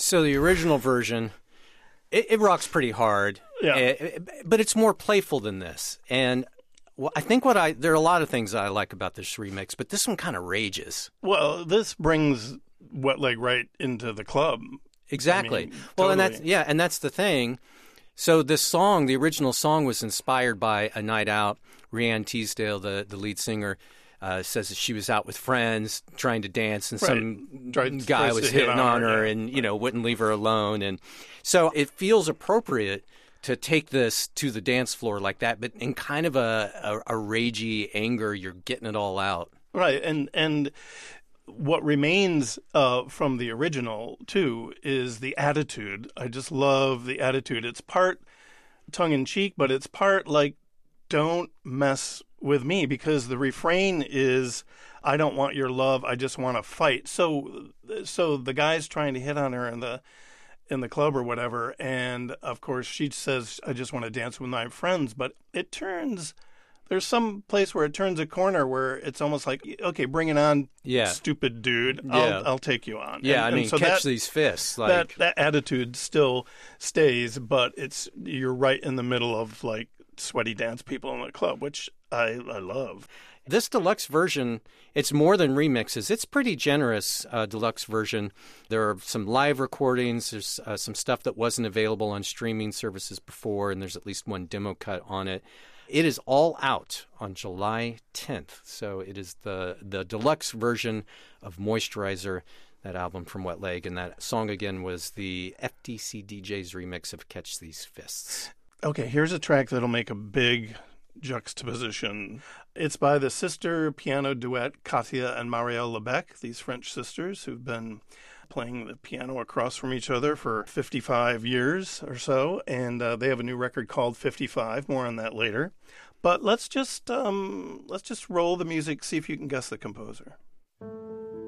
So the original version, it rocks pretty hard, but it's more playful than this. And I think there are a lot of things I like about this remix, but this one kind of rages. Well, this brings Wet Leg right into the club. Exactly. I mean, well, totally. and that's the thing. So this song, the original song, was inspired by a night out. Rhiannon Teasdale, the lead singer, says that she was out with friends trying to dance, and some guy was hitting on her and, wouldn't leave her alone. And so it feels appropriate to take this to the dance floor like that, but in kind of a ragey anger, you're getting it all out. Right. And what remains from the original, too, is the attitude. I just love the attitude. It's part tongue-in-cheek, but it's part like, don't mess with me, because the refrain is, I don't want your love, I just want to fight. So the guy's trying to hit on her in the club or whatever, and of course she says, I just want to dance with my friends, but there's some place where it turns a corner where it's almost like, okay, bring it on, stupid dude. I'll take you on. Yeah, and so catch these fists. Like that attitude still stays, but you're right in the middle of like sweaty dance people in the club, which I love. This deluxe version, it's more than remixes. It's pretty generous deluxe version. There are some live recordings. There's some stuff that wasn't available on streaming services before, and there's at least one demo cut on it. It is all out on July 10th. So it is the deluxe version of Moisturizer, that album from Wet Leg. And that song, again, was the FTC DJ's remix of Catch These Fists. Okay, here's a track that'll make a big juxtaposition. It's by the sister piano duet Katia and Marielle Lebec, these French sisters who've been playing the piano across from each other for 55 years or so, and they have a new record called 55. More on that later. But let's just roll the music, see if you can guess the composer.